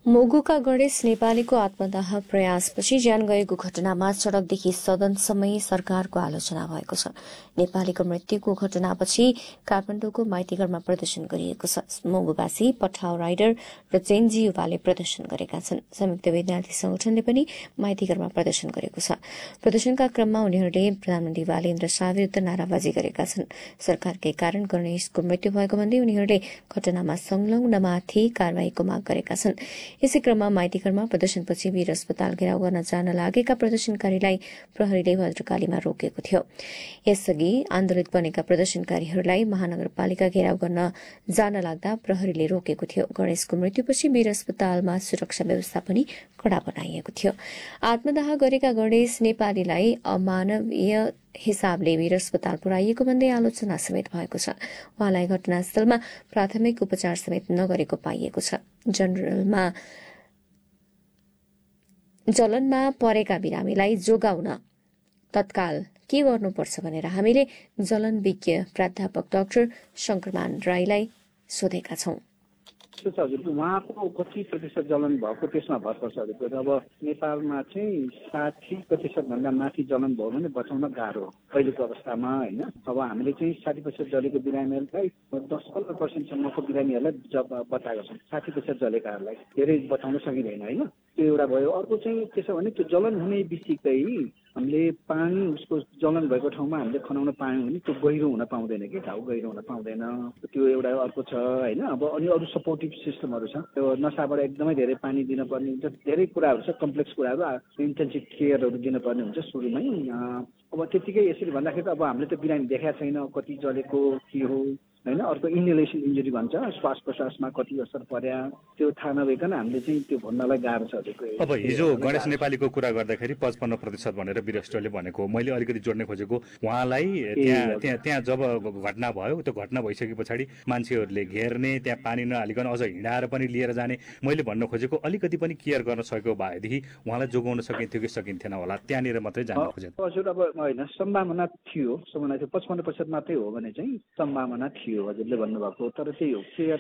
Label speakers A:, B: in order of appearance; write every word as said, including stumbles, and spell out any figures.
A: मोगुका गणेश नेपालीको आत्मदाह प्रयासपछि ज्यान गएको घटनामा सड़कदेखि सदनसम्मै सरकारको आलोचना भएको छ। नेपालीको मृत्युको घटनापछि काठमाडौँको माइतीघरमा प्रदर्शन गरिएको छ। मोगुवासी, पठाउ राइडर र चेन्जी युवाले प्रदर्शन गरेका छन्। संयुक्त विद्यार्थी संगठनले पनि माइतीघरमा प्रदर्शन गरेको छ। प्रदर्शनका क्रममा उनीहरूले प्रधानमन्त्री बालेन्द्र शाह विरूद्ध नाराबाजी गरेका छन्। सरकारकै कारण गणेशको मृत्यु भएको भन्दै उनीहरूले घटनामा संलग्नमाथि कार्यवाहीको माग गरेका छन्। यसै क्रममा माइतीघरमा प्रदर्शनपछि वीर अस्पताल घेराउ गर्न जान लागेका प्रदर्शनकारीलाई प्रहरीले भद्रकालीमा रोकेको थियो। यसअघि आन्दोलित बनेका प्रदर्शनकारीहरूलाई महानगरपालिका घेराउ गर्न जान लाग्दा प्रहरीले रोकेको थियो। गणेशको मृत्युपछि वीर अस्पतालमा सुरक्षा व्यवस्था पनि कड़ा बनाइएको थियो। आत्मदाह गरेका गणेश नेपालीलाई अमानवीय हिसाबले वीर अस्पताल पुर्याइएको भन्दै आलोचना समेत भएको छ। उहाँलाई घटनास्थलमा प्राथमिक उपचार समेत नगरेको पाइएको छ। जनरलमा जलनमा परेका बिरामीलाई जोगाउन तत्काल के गर्नुपर्छ भनेर हामीले जलन विज्ञ प्राध्यापक डाक्टर शंकरमान राईलाई सोधेका छौं।
B: हजुर, उहाँको कति प्रतिशत जलन भएको त्यसमा भर पर्छ। हजुर, अब नेपालमा चाहिँ साठी प्रतिशत भन्दा माथि जलन भयो भने बचाउन गाह्रो अहिलेको अवस्थामा, होइन। अब हामीले चाहिँ साठी प्रतिशत जलेको बिरामीहरूलाई दस पन्ध्र पर्सेन्टसम्मको बिरामीहरूलाई जब बचाएको छौँ। साठी प्रतिशत जलेकाहरूलाई धेरै बचाउन सकिँदैन, होइन। त्यो एउटा भयो। अर्को चाहिँ के छ भने त्यो जलन हुने बित्तिकै हामीले पानी उसको जलन भएको ठाउँमा हामीले खनाउन पायौँ भने त्यो गहिरो हुन पाउँदैन कि घाउ गहिरो हुन पाउँदैन। त्यो एउटा अर्को छ, होइन। अब अनि अरू सपोर्टिभ सिस्टमहरू छ। त्यो नसाबाट एकदमै धेरै पानी दिनुपर्ने हुन्छ। धेरै कुराहरू छ, कम्प्लेक्स कुराहरू, इन्टेन्सिभ केयरहरू दिनुपर्ने हुन्छ सुरुमै। अब त्यतिकै यसरी भन्दाखेरि त अब हामीले त्यो बिरामी देखाएको छैन कति जलेको के हो, होइन। अर्को इन्हेलेसन इन्जुरी भन्छ, श्वास प्रश्वासमा कति असर पर्या त्यो थाहा नभइकन हामीले चाहिँ त्यो भन्नलाई गाह्रो छ।
C: अब हिजो गणेश नेपालीको कुरा गर्दाखेरि पचपन्न प्रतिशत भनेर वीरष्ट्रले भनेको, मैले अलिकति जोड्न खोजेको उहाँलाई त्यहाँ त्यहाँ त्यहाँ जब घटना भयो, त्यो घटना भइसके पछाडि मान्छेहरूले घेर्ने, त्यहाँ पानी नहालिकन अझ हिँडाएर पनि लिएर जाने, मैले भन्न खोजेको अलिकति पनि केयर गर्न सकेको भएदेखि उहाँलाई जोगाउन सकिन्थ्यो कि सकिन्थेन होला, त्यहाँनिर मात्रै जान्न खोजेको।
B: हजुर, अब होइन, सम्भावना थियो। सम्भावना थियो पचपन्न प्रतिशत मात्रै हो भने चाहिँ सम्भावना थियो हजुरले भन्नुभएको। तर त्यही हो,